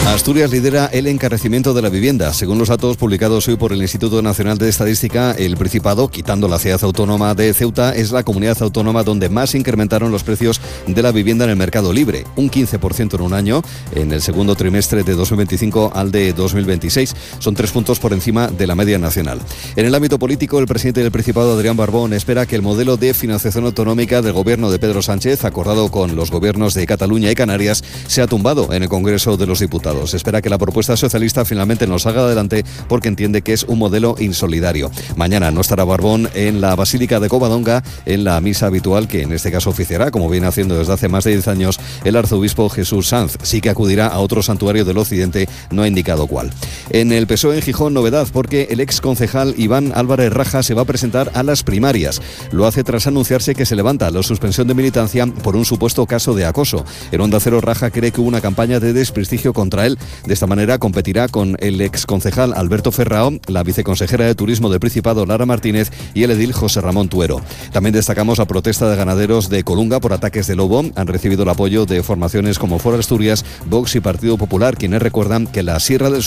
Asturias lidera el encarecimiento de la vivienda. Según los datos publicados hoy por el Instituto Nacional de Estadística, el Principado, quitando la ciudad autónoma de Ceuta, es la comunidad autónoma donde más incrementaron los precios de la vivienda en el mercado libre. Un 15% en un año, en el segundo trimestre de 2025 al de 2026. Son 3 puntos por encima de la media nacional. En el ámbito político, el presidente del Principado, Adrián Barbón, espera que el modelo de financiación autonómica del gobierno de Pedro Sánchez, acordado con los gobiernos de Cataluña y Canarias, sea tumbado en el Congreso de los Diputados. Espera que la propuesta socialista finalmente nos salga adelante porque entiende que es un modelo insolidario. Mañana no estará Barbón en la Basílica de Covadonga en la misa habitual que en este caso oficiará, como viene haciendo desde hace más de 10 años, el arzobispo Jesús Sanz. Sí que acudirá a otro santuario del occidente, no ha indicado cuál. En el PSOE en Gijón, novedad, porque el ex concejal Iván Álvarez Raja se va a presentar a las primarias. Lo hace tras anunciarse que se levanta la suspensión de militancia por un supuesto caso de acoso. En Onda Cero, Raja cree que hubo una campaña de desprestigio contra él. De esta manera competirá con el exconcejal Alberto Ferrao, la viceconsejera de Turismo del Principado Lara Martínez y el edil José Ramón Tuero. También destacamos la protesta de ganaderos de Colunga por ataques de lobo. Han recibido el apoyo de formaciones como Foro Asturias, Vox y Partido Popular, quienes recuerdan que la Sierra del Sur